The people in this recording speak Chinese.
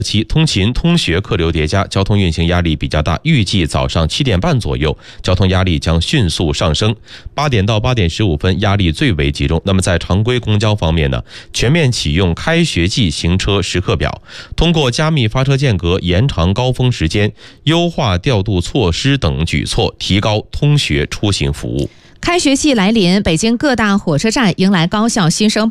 期通勤通学客流叠加，交通运行压力比较大，预计早上7点半左右，交通压力将迅速上升。8点到8点15分，压力最为集中。那么在常规公交方面呢，全面启用开学季行车时刻表，通过加密发车间隔、延长高峰时间、优化调度措施等举措，提高通学出行服务。 开学季来临，北京各大火车站迎来高校新生